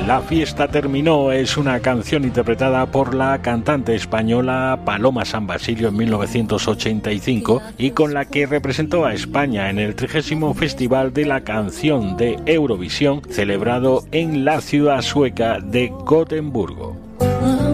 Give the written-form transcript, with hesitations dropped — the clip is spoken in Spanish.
La fiesta terminó es una canción interpretada por la cantante española Paloma San Basilio en 1985 y con la que representó a España en el 30º Festival de la Canción de Eurovisión celebrado en la ciudad sueca de Gotemburgo.